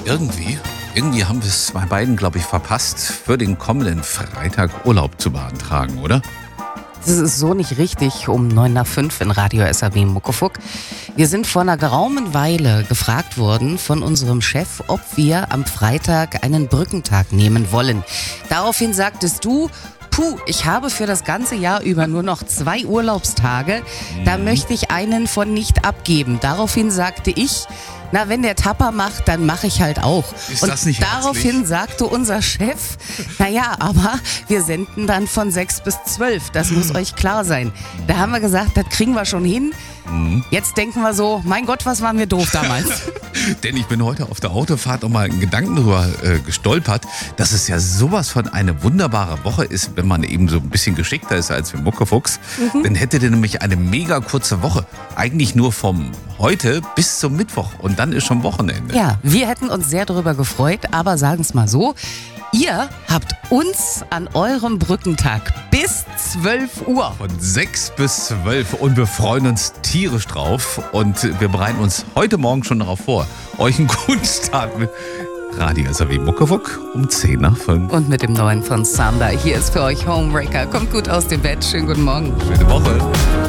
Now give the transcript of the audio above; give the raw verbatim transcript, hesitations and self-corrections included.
irgendwie, irgendwie haben wir es bei beiden, glaube ich, verpasst, für den kommenden Freitag Urlaub zu beantragen, oder? Das ist so nicht richtig um neun nach fünf in Radio S R W Muckefuck. Wir sind vor einer geraumen Weile gefragt worden von unserem Chef, ob wir am Freitag einen Brückentag nehmen wollen. Daraufhin sagtest du, puh, ich habe für das ganze Jahr über nur noch zwei Urlaubstage. Da möchte ich einen von nicht abgeben. Daraufhin sagte ich, na, wenn der Tapper macht, dann mache ich halt auch. Ist Und das nicht daraufhin herzlich? sagte unser Chef, naja, aber wir senden dann von sechs bis zwölf. Das muss euch klar sein. Da haben wir gesagt, das kriegen wir schon hin. Jetzt denken wir so, mein Gott, was waren wir doof damals. Denn ich bin heute auf der Autofahrt noch mal einen Gedanken drüber äh, gestolpert, dass es ja sowas von eine wunderbare Woche ist, wenn man eben so ein bisschen geschickter ist als wir Muckefuchs. Mhm. Dann hättet ihr nämlich eine mega kurze Woche. Eigentlich nur vom heute bis zum Mittwoch. Und dann ist schon Wochenende. Ja, wir hätten uns sehr darüber gefreut, aber sagen es mal so, ihr habt uns an eurem Brückentag bis zwölf Uhr. Von sechs bis zwölf und wir freuen uns tierisch drauf und wir bereiten uns heute Morgen schon darauf vor, euch einen guten Start mit Radio S R W Muckefuck um zehn nach fünf. Und mit dem neuen von Sander. Hier ist für euch Homebreaker. Kommt gut aus dem Bett. Schönen guten Morgen. Schöne Woche.